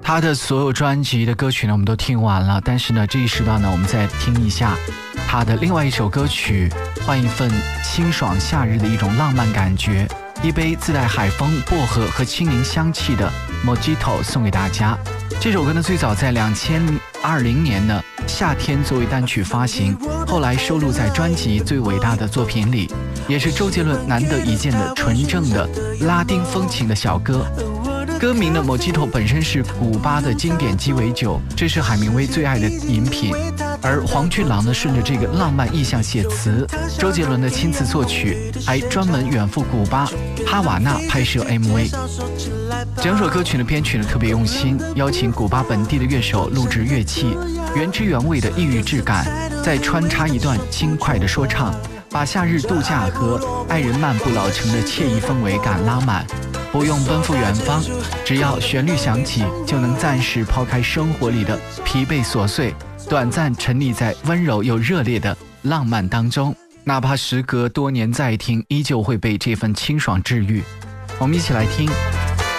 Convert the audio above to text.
他的所有专辑的歌曲呢我们都听完了，但是呢这一时段呢我们再听一下他的另外一首歌曲，换一份清爽夏日的一种浪漫感觉，一杯自带海风、薄荷和青柠香气的 Mojito 送给大家。这首歌呢最早在2020年呢夏天作为单曲发行，后来收录在专辑《最伟大的作品》里，也是周杰伦难得一见的纯正的拉丁风情的小歌。歌名的 Mojito 本身是古巴的经典鸡尾酒，这是海明威最爱的饮品，而黄俊郎呢顺着这个浪漫意象写词，周杰伦的亲自作曲，还专门远赴古巴哈瓦那拍摄 MV。 整首歌曲的编曲呢特别用心，邀请古巴本地的乐手录制乐器，原汁原味的异域质感，再穿插一段轻快的说唱，把夏日度假和爱人漫步老城的惬意氛围感拉满。不用奔赴远方，只要旋律响起，就能暂时抛开生活里的疲惫琐碎，短暂沉溺在温柔又热烈的浪漫当中，哪怕时隔多年再听，依旧会被这份清爽治愈。我们一起来听